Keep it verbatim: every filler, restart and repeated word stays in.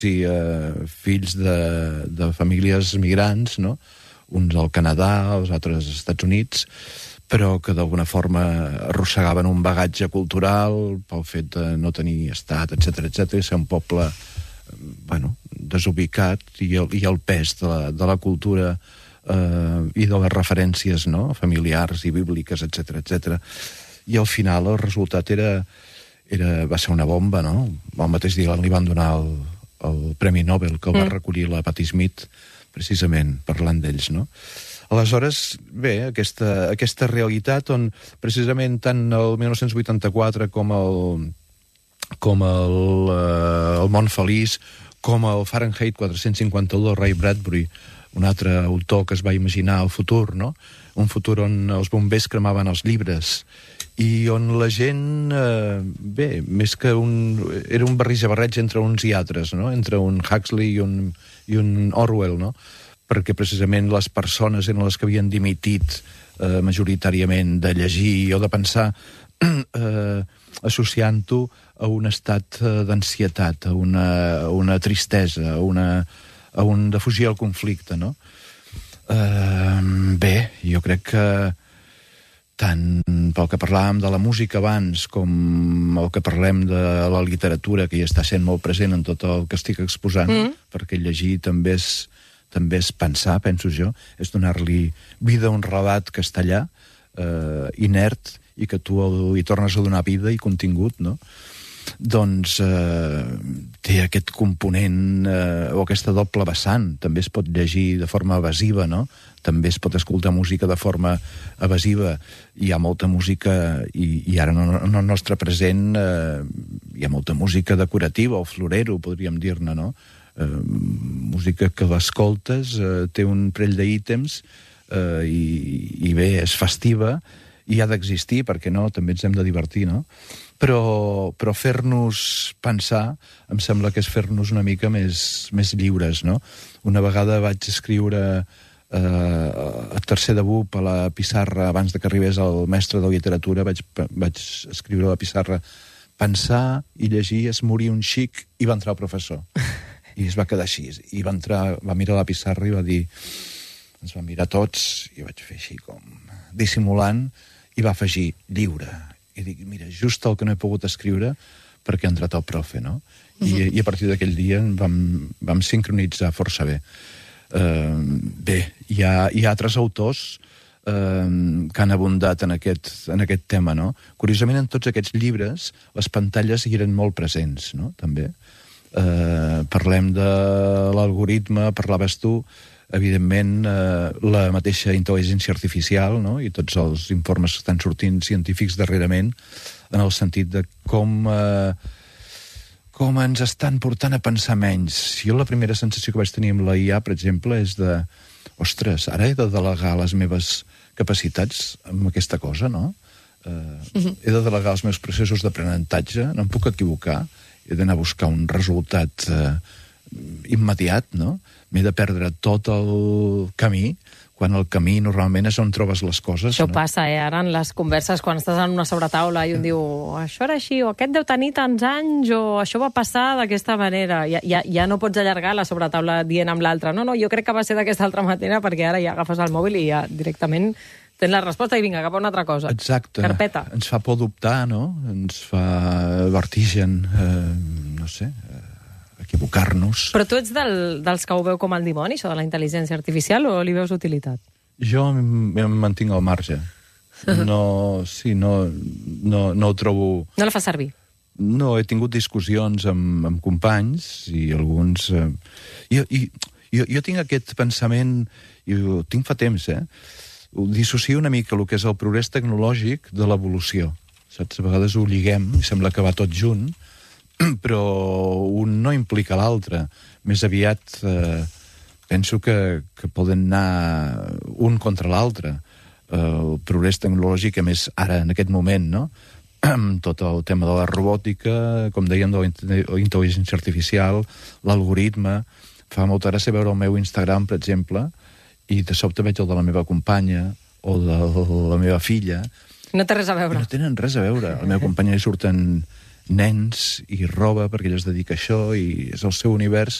i eh, fills de, de famílies migrants, no? Uns al Canadà, els altres als Estats Units, però que d'alguna forma arrossegaven un bagatge cultural pel fet de no tenir estat, etcètera, etcètera, i ser un poble, bueno, desubicat, i el, i el pes de la, de la cultura eh, i de les referències, no?, familiars i bíbliques, etcètera, etcètera. I al final el resultat era, era, va ser una bomba, no? El mateix dia li van donar el, el Premi Nobel, que el va recollir la Patti Smith, precisament parlant d'ells, no? Aleshores, bé, aquesta, aquesta realitat on precisament tant el dinou vuitanta-quatre com el, com el, eh, el Món Feliç, com el Fahrenheit quatre-cents cinquanta-u del Ray Bradbury, un altre autor que es va imaginar el futur, no? Un futur on els bombers cremaven els llibres i on la gent, eh, bé, més que un... era un barreja-barreig entre uns i altres, no? Entre un Huxley i un, i un Orwell, no? Perquè precisament les persones eren les que havien dimitit eh, majoritàriament de llegir o de pensar eh, associant-ho a un estat eh, d'ansietat, a una, a una tristesa, a, una, a un de fugir al conflicte, no? Eh, bé, jo crec que tant pel que parlàvem de la música abans com el que parlem de la literatura, que hi està sent molt present en tot el que estic exposant, mm. perquè llegir també és també és pensar, penso jo, és donar-li vida a un relat castellà, eh, inert, i que tu hi tornes a donar vida i contingut, no? Doncs eh, té aquest component, eh, o aquesta doble vessant. També es pot llegir de forma evasiva, no? També es pot escoltar música de forma evasiva. Hi ha molta música, i, i ara en el nostre present eh, hi ha molta música decorativa, o florero, podríem dir-ne, no? Eh, música que l'escoltes, eh, té un parell d'ítems eh, i, i bé, és festiva i ha d'existir, perquè no, també ens hem de divertir, no? Però, però fer-nos pensar em sembla que és fer-nos una mica més, més lliures, no? Una vegada vaig escriure eh, a tercer de B U P a la pissarra, abans de que arribés el mestre de literatura, vaig, vaig escriure a la pissarra: pensar i llegir és morir un xic, i va entrar el professor. I es va quedar així, i va entrar, va mirar la pissarra i va dir, ens va mirar tots, i vaig fer així com dissimulant, i va afegir lliure. I dic, mira, just el que no he pogut escriure perquè ha entrat el profe, no? I, uh-huh. i a partir d'aquell dia vam, vam sincronitzar força bé. Uh, bé, hi ha, hi ha altres autors uh, que han abundat en aquest, en aquest tema, no? Curiosament, en tots aquests llibres, les pantalles hi eren molt presents, no? També. Uh, parlem de l'algoritme, parlaves tu, evidentment uh, la mateixa intel·ligència artificial, no? I tots els informes que estan sortint científics darrerament, en el sentit de com, uh, com ens estan portant a pensar menys. Jo la primera sensació que vaig tenir amb la I A, per exemple, és de, ostres, ara he de delegar les meves capacitats amb aquesta cosa, no? Uh, uh-huh. He de delegar els meus processos d'aprenentatge, no em puc equivocar, he d'anar a buscar un resultat eh, immediat, no? M'he de perdre tot el camí, quan el camí normalment és on trobes les coses. Això no? passa, eh? Ara en les converses, quan estàs en una sobretaula i un diu, això era així, o aquest deu tenir tants anys, o això va passar d'aquesta manera. Ja, ja, ja no pots allargar la sobretaula dient amb l'altre. No, no, jo crec que va ser d'aquesta altra manera, perquè ara ja agafes el mòbil i ja directament tens la resposta i vinga, cap a una altra cosa. Exacte. Carpeta. Ens fa por dubtar, no? Ens fa vertigen, eh, no sé, eh, equivocar-nos. Però tu ets del, dels que ho veu com el dimoni, això de la intel·ligència artificial, o li veus utilitat? Jo em, em mantinc al marge. No, sí, no, no, no ho trobo... No la fa servir? No, he tingut discussions amb, amb companys i alguns... Eh, jo, i, jo, jo tinc aquest pensament, i ho tinc fa temps, eh? Ho dissocio una mica el que és el progrés tecnològic de l'evolució. Saps? A vegades ho lliguem i sembla que va tot junt, però un no implica l'altre. Més aviat eh, penso que, que poden anar un contra l'altre. Eh, el progrés tecnològic, a més, ara, en aquest moment, no? Amb tot el tema de la robòtica, com dèiem, de la intel·ligència artificial, l'algoritme. Fa molta gràcia veure el meu Instagram, per exemple, i de sobte veig el de la meva companya o de la meva filla. No té res a veure. No tenen res a veure. A la meva companya li surten nens i roba, perquè ell es dedica a això i és el seu univers,